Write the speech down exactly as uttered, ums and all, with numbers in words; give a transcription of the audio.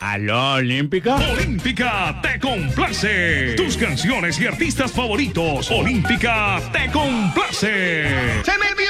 ¿Aló, Olímpica? Olímpica te complace. Tus canciones y artistas favoritos. Olímpica te complace. Se me olvidó